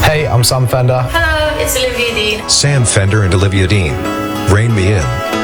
Hey, I'm Sam Fender. Hello, it's Olivia Dean. Sam Fender and Olivia Dean. Rein Me In.